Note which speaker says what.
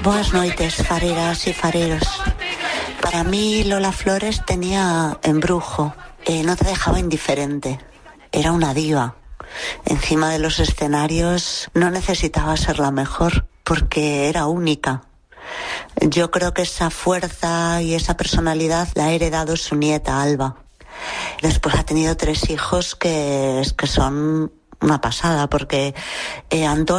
Speaker 1: Boas noites, fareras y fareros. Para mí Lola Flores tenía embrujo, no te dejaba indiferente, era una diva. Encima de los escenarios no necesitaba ser la mejor porque era única. Yo creo que esa fuerza y esa personalidad la ha heredado su nieta Alba. Después ha tenido 3 hijos que son una pasada, porque Antonio